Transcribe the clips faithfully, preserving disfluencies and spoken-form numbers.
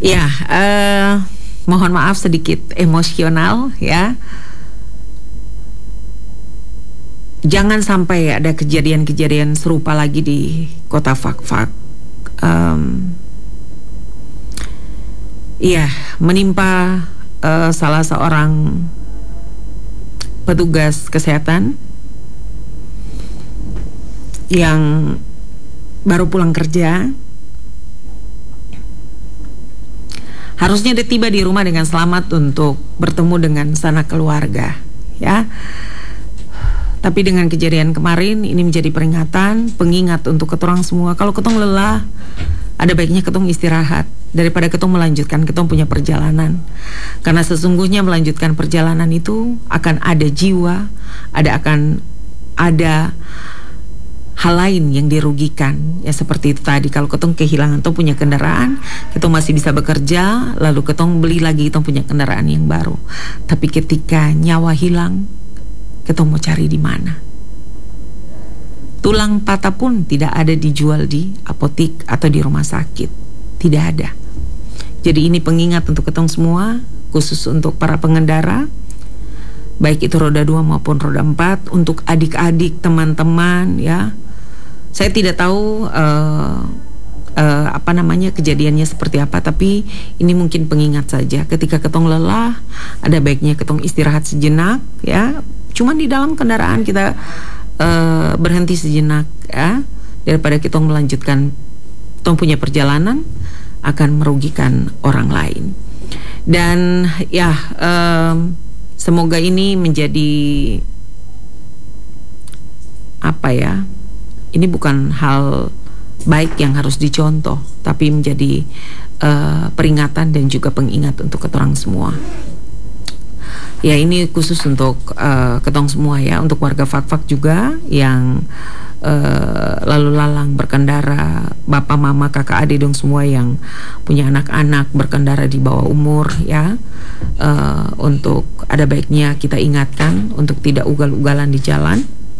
Ya, uh, mohon maaf sedikit emosional ya. Jangan sampai ada kejadian-kejadian serupa lagi di kota Fak-Fak. Um, Iya, menimpa uh, salah seorang petugas kesehatan yang baru pulang kerja. Harusnya dia tiba di rumah dengan selamat untuk bertemu dengan sanak keluarga, ya. Tapi dengan kejadian kemarin ini menjadi peringatan, pengingat untuk ketong semua. Kalau ketong lelah, ada baiknya ketong istirahat daripada ketong melanjutkan ketong punya perjalanan. Karena sesungguhnya melanjutkan perjalanan itu akan ada jiwa, ada akan ada hal lain yang dirugikan. Ya seperti itu tadi, kalau ketong kehilangan ketong punya kendaraan, ketong masih bisa bekerja, lalu ketong beli lagi ketong punya kendaraan yang baru. Tapi ketika nyawa hilang, ketong mau cari di mana? Tulang patah pun tidak ada dijual di apotik atau di rumah sakit. Tidak ada. Jadi ini pengingat untuk ketong semua, khusus untuk para pengendara, baik itu roda dua maupun roda empat, untuk adik-adik, teman-teman ya. Saya tidak tahu uh, uh, apa namanya kejadiannya seperti apa, tapi ini mungkin pengingat saja. Ketika ketong lelah, ada baiknya ketong istirahat sejenak ya. Cuman di dalam kendaraan kita uh, berhenti sejenak ya, daripada kita melanjutkan kita punya perjalanan akan merugikan orang lain. Dan ya um, semoga ini menjadi apa ya, ini bukan hal baik yang harus dicontoh, tapi menjadi uh, peringatan dan juga pengingat untuk kita orang semua. Ya ini khusus untuk uh, ketong semua ya, untuk warga Fak-Fak juga yang uh, lalu lalang berkendara, bapak mama kakak adik dong semua yang punya anak-anak berkendara di bawah umur ya, uh, untuk ada baiknya kita ingatkan untuk tidak ugal-ugalan di jalan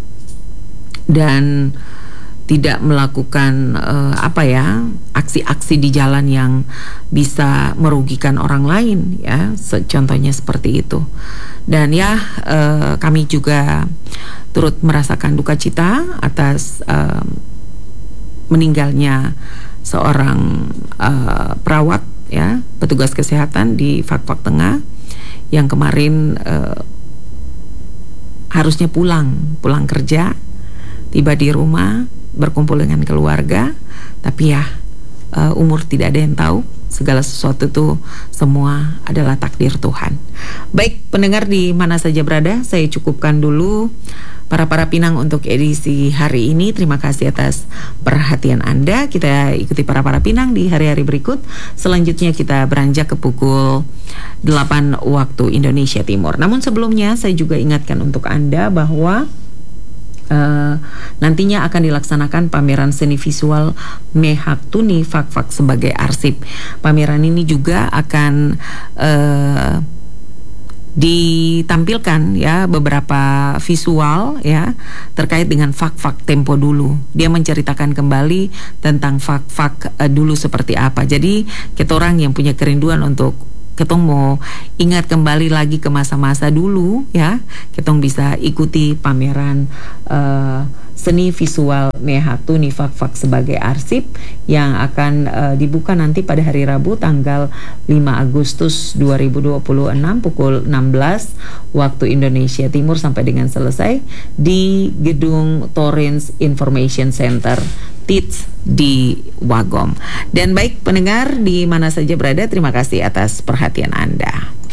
dan tidak melakukan uh, apa ya aksi-aksi di jalan yang bisa merugikan orang lain ya, contohnya seperti itu. Dan ya uh, kami juga turut merasakan duka cita atas uh, meninggalnya seorang uh, perawat ya, petugas kesehatan di Fak-Fak Tengah yang kemarin uh, harusnya pulang pulang kerja, tiba di rumah berkumpul dengan keluarga, tapi ya uh, umur tidak ada yang tahu, segala sesuatu itu semua adalah takdir Tuhan. Baik pendengar di mana saja berada, saya cukupkan dulu para para Pinang untuk edisi hari ini. Terima kasih atas perhatian Anda. Kita ikuti para para Pinang di hari-hari berikut. Selanjutnya kita beranjak ke pukul delapan waktu Indonesia Timur. Namun sebelumnya saya juga ingatkan untuk Anda bahwa Uh, nantinya akan dilaksanakan pameran seni visual Mehak Tuni Fak-Fak sebagai arsip. Pameran ini juga akan uh, ditampilkan ya beberapa visual ya terkait dengan Fak-Fak tempo dulu. Dia menceritakan kembali tentang Fak-Fak uh, dulu seperti apa. Jadi kita orang yang punya kerinduan untuk ketong mau ingat kembali lagi ke masa-masa dulu ya, ketong bisa ikuti pameran uh, seni visual Mehak Tuni Fak-Fak sebagai arsip yang akan uh, dibuka nanti pada hari Rabu tanggal lima Agustus dua ribu dua puluh enam pukul enam belas waktu Indonesia Timur sampai dengan selesai di gedung Torrens Information Center T I T S di Wagom. Dan baik pendengar di mana saja berada, terima kasih atas perhatian Anda.